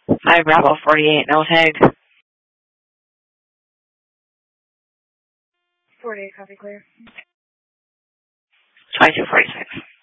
5 Bravo 48, no tag. 48, copy clear. 2246.